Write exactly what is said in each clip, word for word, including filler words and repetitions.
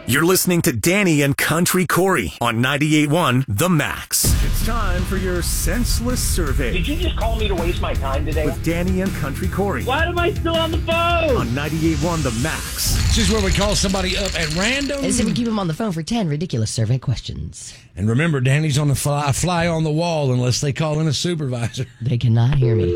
You're listening to Danny and Country Corey on ninety-eight point one The Max. It's time for your senseless survey. Did you just call me to waste my time today? With Danny and Country Corey. Why am I still on the phone? On ninety-eight point one The Max. This is where we call somebody up at random. And so we keep them on the phone for ten ridiculous survey questions. And remember, Danny's on the fly, fly on the wall unless they call in a supervisor. They cannot hear me.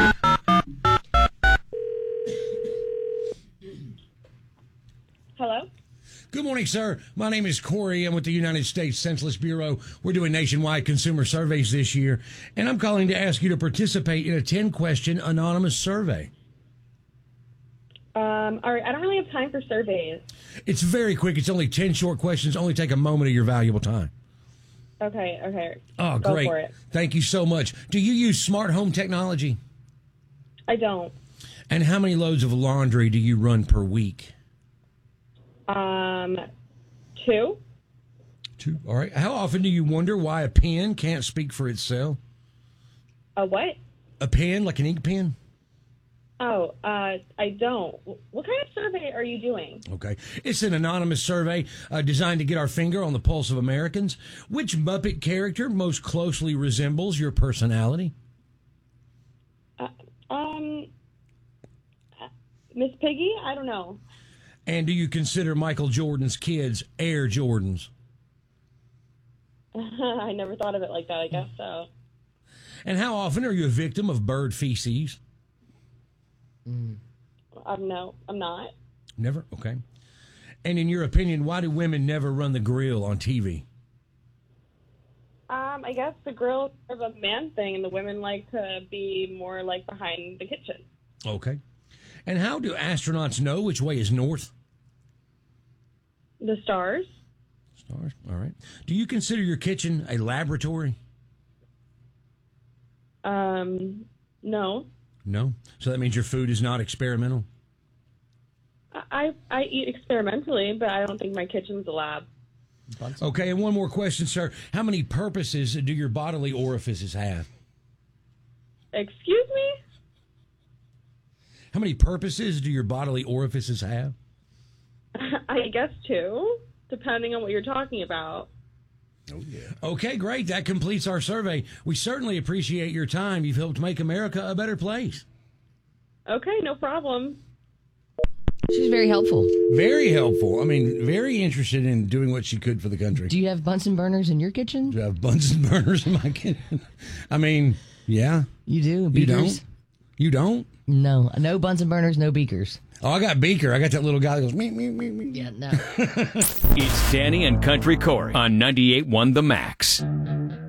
Hello? Good morning, sir. My name is Corey. I'm with the United States Census Bureau. We're doing nationwide consumer surveys this year, and I'm calling to ask you to participate in a ten-question anonymous survey. Um, all right, I don't really have time for surveys. It's very quick. It's only ten short questions. Only take a moment of your valuable time. Okay, okay. Oh, Go great. for it. Thank you so much. Do you use smart home technology? I don't. And how many loads of laundry do you run per week? Um, two. Two. All right. How often do you wonder why a pen can't speak for itself? A what? A pen, like an ink pen? Oh, uh, I don't. What kind of survey are you doing? Okay. It's an anonymous survey uh, designed to get our finger on the pulse of Americans. Which Muppet character most closely resembles your personality? Uh, um, Miss Piggy? I don't know. And do you consider Michael Jordan's kids Air Jordans? I never thought of it like that, I guess so. And how often are you a victim of bird feces? Mm. Um, no, I'm not. Never? Okay. And in your opinion, why do women never run the grill on T V? Um, I guess the grill is a man thing, and the women like to be more like behind the kitchen. Okay. And how do astronauts know which way is north? The stars. Stars, all right. Do you consider your kitchen a laboratory? Um, no. No? So that means your food is not experimental? I I eat experimentally, but I don't think my kitchen's a lab. Okay, and one more question, sir. How many purposes do your bodily orifices have? Excuse me? How many purposes do your bodily orifices have? I guess two, depending on what you're talking about. Oh, yeah. Okay, great. That completes our survey. We certainly appreciate your time. You've helped make America a better place. Okay, no problem. She's very helpful. Very helpful. I mean, very interested in doing what she could for the country. Do you have Bunsen burners in your kitchen? Do I have Bunsen burners in my kitchen? I mean, yeah. You do? You Beakers? don't? You don't? No. No Bunsen burners, no beakers. Oh, I got Beaker. I got that little guy that goes, meep, meep, meep, meep. Yeah, no. It's Danny and Country Corey on ninety-eight point one The Max.